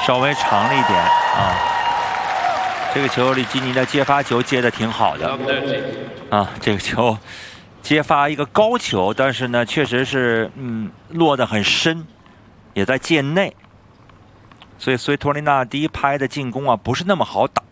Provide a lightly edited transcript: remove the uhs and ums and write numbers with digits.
稍微长了一点啊。这个球里基尼的接发球接的挺好的啊，这个球接发一个高球，但是呢，确实是落得很深，也在界内，所以托雷纳第一拍的进攻啊不是那么好打。